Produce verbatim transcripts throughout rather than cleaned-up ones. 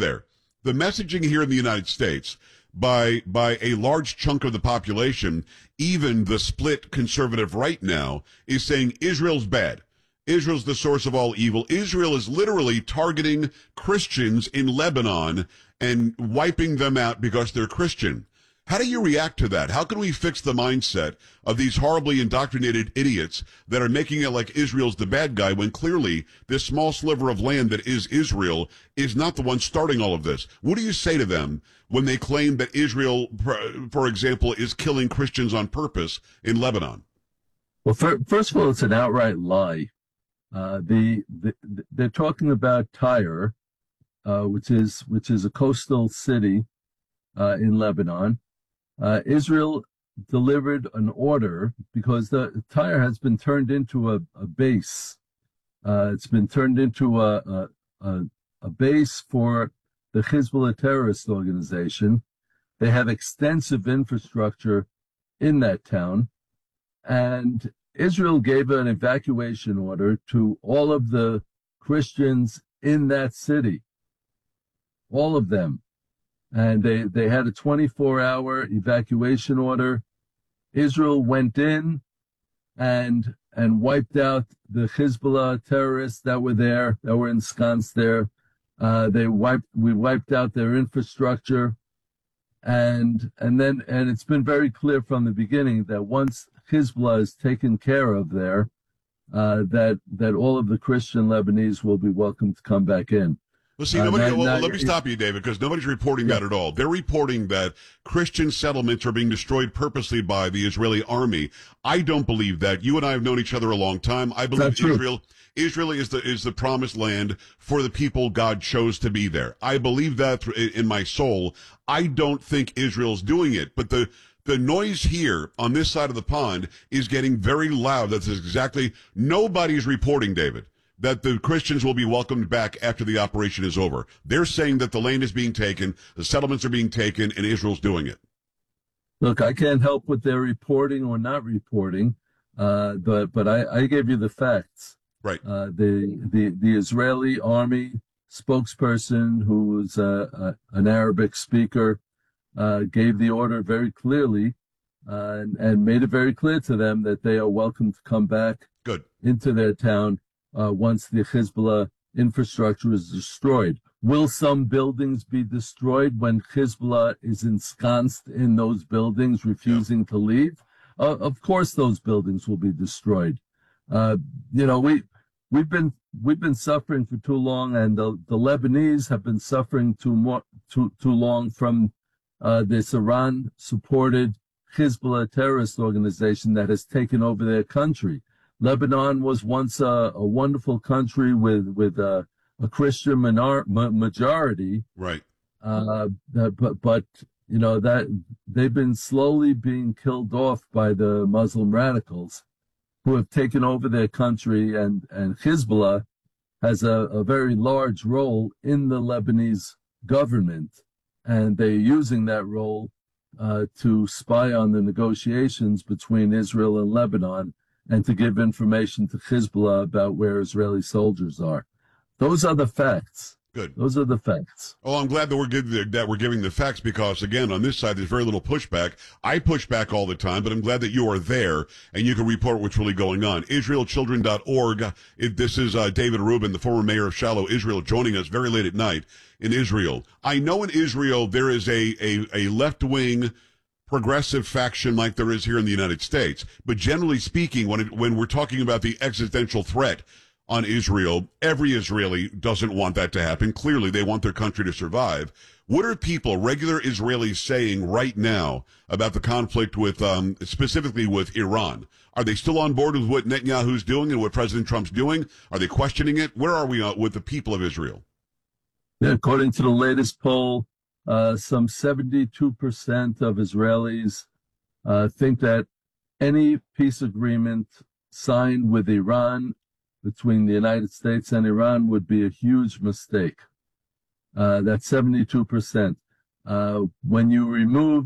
there. The messaging here in the United States by by a large chunk of the population, even the split conservative right now, is saying Israel's bad. Israel's the source of all evil. Israel is literally targeting Christians in Lebanon and wiping them out because they're Christian. How do you react to that? How can we fix the mindset of these horribly indoctrinated idiots that are making it like Israel's the bad guy when clearly this small sliver of land that is Israel is not the one starting all of this? What do you say to them when they claim that Israel, for example, is killing Christians on purpose in Lebanon? Well, for, first of all, it's an outright lie. Uh, the, the they're talking about Tyre, uh, which is which is a coastal city uh, in Lebanon. Uh, Israel delivered an order because the Tyre has been turned into a, a base. Uh, it's been turned into a, a, a, a base for the Hezbollah terrorist organization. They have extensive infrastructure in that town, and Israel gave an evacuation order to all of the Christians in that city, all of them. And they, they had a twenty-four hour evacuation order. Israel went in and and wiped out the Hezbollah terrorists that were there, that were ensconced there. Uh, they wiped we wiped out their infrastructure. And and then and it's been very clear from the beginning that once Hezbollah is taken care of there, uh, that that all of the Christian Lebanese will be welcome to come back in. Well, see, nobody, uh, now, well, now, let me stop you, David, because nobody's reporting yeah. that at all. They're reporting that Christian settlements are being destroyed purposely by the Israeli army. I don't believe that. You and I have known each other a long time. I believe Israel Israel is the is the promised land for the people God chose to be there. I believe that in my soul. I don't think Israel's doing it, but the The noise here on this side of the pond is getting very loud. That's exactly, nobody's reporting, David, that the Christians will be welcomed back after the operation is over. They're saying that the land is being taken, the settlements are being taken, and Israel's doing it. Look, I can't help with their reporting or not reporting, uh, but but I, I gave you the facts. Right. Uh, the, the, the Israeli army spokesperson, who was uh, uh, an Arabic speaker, Uh, gave the order very clearly uh, and, and made it very clear to them that they are welcome to come back Good. into their town uh, once the Hezbollah infrastructure is destroyed. Will some buildings be destroyed when Hezbollah is ensconced in those buildings, refusing yeah. to leave? Uh, of course, those buildings will be destroyed. Uh, you know, we we've been we've been suffering for too long, and the, the Lebanese have been suffering too more too too long from Uh, this Iran-supported Hezbollah terrorist organization that has taken over their country. Lebanon was once a, a wonderful country with with a, a Christian minor, ma- majority, right? Uh, but but you know that they've been slowly being killed off by the Muslim radicals, who have taken over their country, and and Hezbollah has a, a very large role in the Lebanese government. And they're using that role uh, to spy on the negotiations between Israel and Lebanon and to give information to Hezbollah about where Israeli soldiers are. Those are the facts. Good. Those are the facts. Oh, I'm glad that we're giving the, that we're giving the facts because, again, on this side, there's very little pushback. I push back all the time, but I'm glad that you are there and you can report what's really going on. Israel Children dot org. It, this is uh, David Rubin, the former mayor of Shiloh, Israel, joining us very late at night in Israel. I know in Israel there is a, a, a left-wing progressive faction like there is here in the United States. But generally speaking, when it, when we're talking about the existential threat on Israel, every Israeli doesn't want that to happen. Clearly, they want their country to survive. What are people, regular Israelis, saying right now about the conflict with, um, specifically with Iran? Are they still on board with what Netanyahu's doing and what President Trump's doing? Are they questioning it? Where are we uh, with the people of Israel? Yeah, according to the latest poll, uh, some seventy-two percent of Israelis uh, think that any peace agreement signed with Iran between the United States and Iran would be a huge mistake. Uh, that's seventy-two percent. Uh, when you remove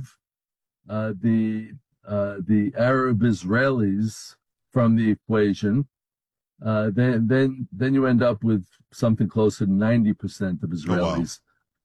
uh, the uh, the Arab Israelis from the equation, uh, then then then you end up with something closer to ninety percent of Israelis oh,